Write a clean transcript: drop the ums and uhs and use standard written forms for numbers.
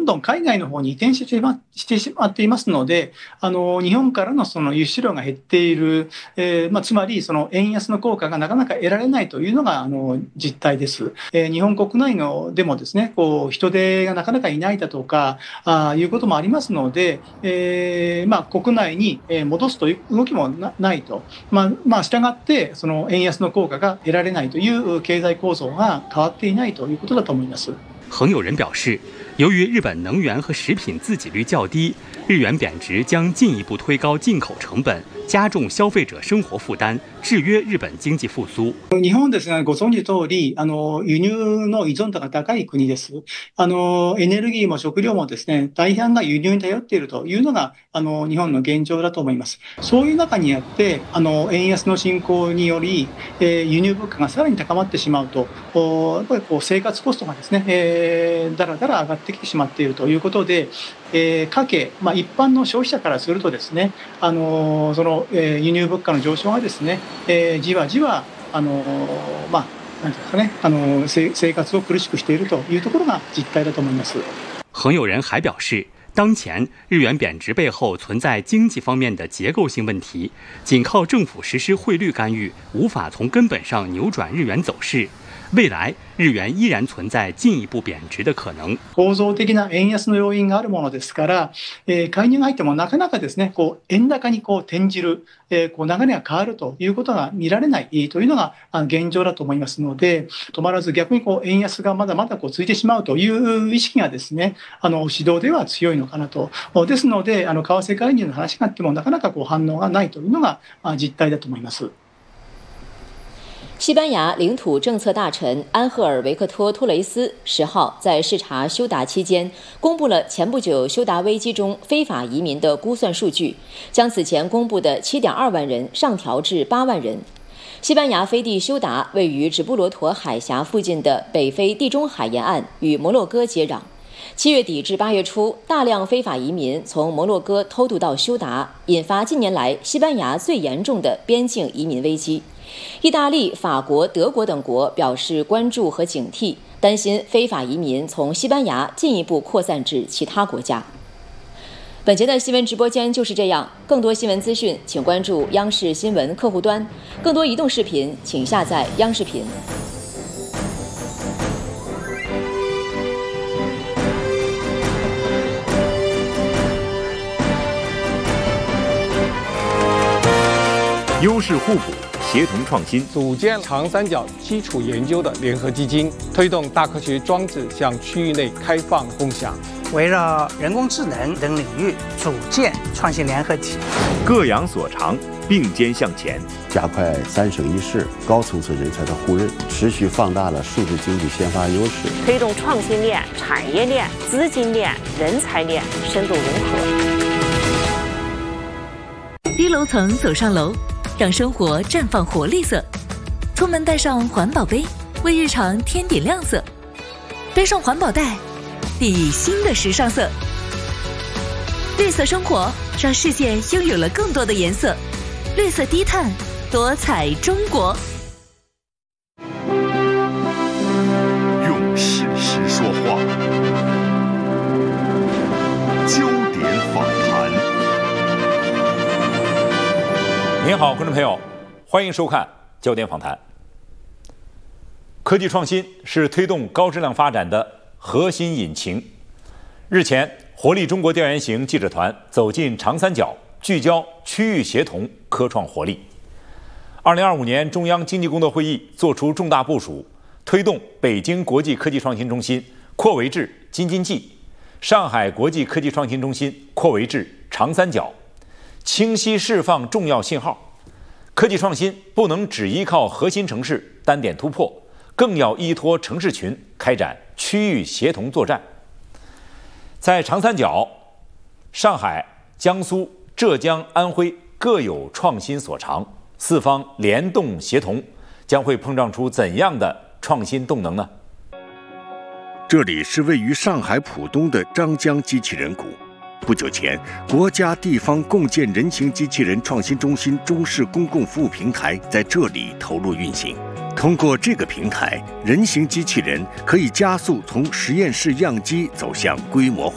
どん海外の方に移転してしまっていますので、日本からのその輸出量が減っている、つまりその円安の効果がなかなか得られないというのが実態です。日本国内のでもですね、人手がなかなかいないだとかいうこともありますので、国内に戻すという動きもないと、したがってその円安の効果が得られないという経済構造が変わっていないということだと思います。 恒有人表示，由于日本能源和食品自给率较低，日元贬值将进一步推高进口成本，加重消费者生活负担，制約日本經濟復甦。 日本ですね、ご存知通り、輸入の依存度が高い国です。エネルギーも食料もですね、大半が輸入に頼っているというのが、日本の現状だと思います。そういう中にあって、円安の進行により、輸入物価がさらに高まってしまうと、やっぱり生活コストがですね、だらだら上がってきてしまっているということで、家計、一般の消費者からするとですね、その輸入物価の上昇がですね、じわじわなんていうんですかね、生活を苦しくしているというところが実態だと思います。 恒有人还表示，当前日元贬值背后存在经济方面的结构性问题，仅靠政府实施汇率干预，无法从根本上扭转日元走勢。未来日元依然存在進一步貶值的可能。 構造的な円安の要因があるものですから、介入が入ってもなかなかですね、円高に転じる、流れが変わるということが見られないというのが現状だと思いますので、止まらず逆に円安がまだまだ続いてしまうという意識がですね、市場では強いのかなと。ですので、為替介入の話があってもなかなか反応がないというのが実態だと思います。 西班牙领土政策大臣安赫尔·维克托·托雷斯10号在视察休达期间，公布了前不久休达危机中非法移民的估算数据，将此前公布的7.2万人上调至8万人。西班牙飞地休达位于直布罗陀海峡附近的北非地中海沿岸，与摩洛哥接壤。7月底至8月初，大量非法移民从摩洛哥偷渡到休达，引发近年来西班牙最严重的边境移民危机。意大利、法国、德国等国表示关注和警惕，担心非法移民从西班牙进一步扩散至其他国家。本节的新闻直播间就是这样，更多新闻资讯请关注央视新闻客户端，更多移动视频请下载央视频。 优势互补，协同创新， 组建长三角基础研究的联合基金，推动大科学装置向区域内开放共享， 围绕人工智能等领域组建创新联合体， 各养所长，并肩向前， 加快3省1市高层次人才的互认，持续放大了数字经济先发优势， 推动创新链、产业链、资金链、人才链深度融合。 低楼层走上楼，让生活绽放活力色。出门带上环保杯，为日常添点亮色。背上环保袋，递新的时尚色。绿色生活，让世界拥有了更多的颜色。绿色低碳，多彩中国。 用事实说话，焦点访谈。您好，观众朋友，欢迎收看焦点访谈。科技创新是推动高质量发展的核心引擎。日前，活力中国调研型记者团走进长三角，聚焦区域协同科创活力。2025年中央经济工作会议作出重大部署，推动北京国际科技创新中心扩围至京津冀，上海国际科技创新中心扩围至长三角，清晰释放重要信号。科技创新不能只依靠核心城市单点突破，更要依托城市群开展区域协同作战。在长三角，上海、江苏、浙江、安徽各有创新所长，四方联动协同，将会碰撞出怎样的创新动能呢？ 这里是位于上海浦东的张江机器人谷。不久前，国家地方共建人形机器人创新中心中式公共服务平台在这里投入运行。通过这个平台，人形机器人可以加速从实验室样机走向规模化